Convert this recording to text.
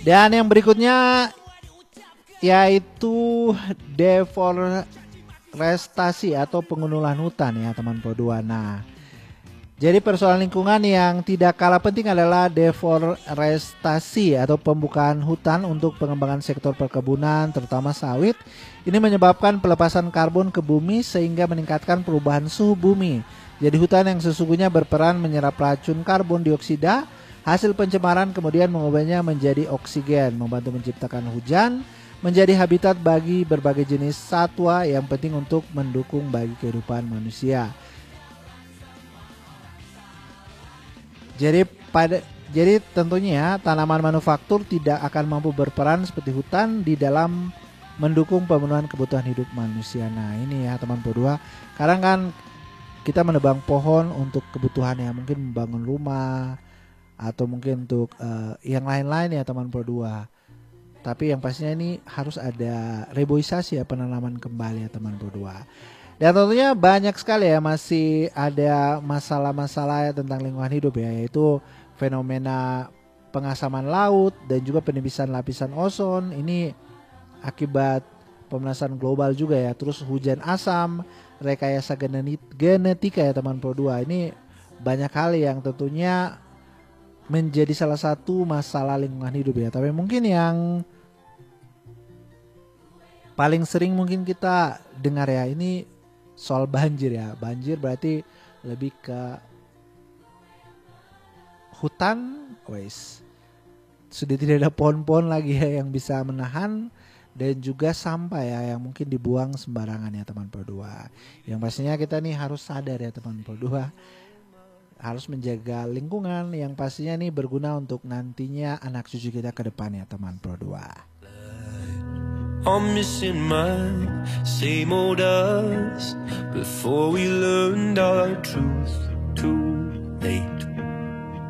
Dan yang berikutnya yaitu deforestasi atau pengundulan hutan ya teman Pro 2. Nah, jadi persoalan lingkungan yang tidak kalah penting adalah deforestasi atau pembukaan hutan untuk pengembangan sektor perkebunan terutama sawit. Ini menyebabkan pelepasan karbon ke bumi sehingga meningkatkan perubahan suhu bumi. Jadi hutan yang sesungguhnya berperan menyerap racun karbon dioksida, hasil pencemaran kemudian mengubahnya menjadi oksigen, membantu menciptakan hujan, menjadi habitat bagi berbagai jenis satwa yang penting untuk mendukung bagi kehidupan manusia. Jadi tentunya tanaman manufaktur tidak akan mampu berperan seperti hutan di dalam mendukung pemenuhan kebutuhan hidup manusia. Nah ini ya teman Pro 2. Kadang kan kita menebang pohon untuk kebutuhan ya, mungkin membangun rumah atau mungkin untuk yang lain-lain ya teman Pro 2. Tapi yang pastinya ini harus ada reboisasi ya, penanaman kembali ya teman Pro 2. Dan tentunya banyak sekali ya masih ada masalah-masalah tentang lingkungan hidup ya, yaitu fenomena pengasaman laut dan juga penipisan lapisan ozon. Ini akibat pemanasan global juga ya. Terus hujan asam, rekayasa genetika ya teman Pro 2. Ini banyak hal yang tentunya menjadi salah satu masalah lingkungan hidup ya. Tapi mungkin yang paling sering mungkin kita dengar ya, ini soal banjir ya. Banjir berarti lebih ke hutan, sudah tidak ada pohon-pohon lagi ya yang bisa menahan, dan juga sampah ya yang mungkin dibuang sembarangan ya teman Pro 2. Yang pastinya kita nih harus sadar ya teman Pro 2, harus menjaga lingkungan yang pastinya nih berguna untuk nantinya anak cucu kita ke depan ya teman Pro 2. I'm missing my same old us before we learned our truth.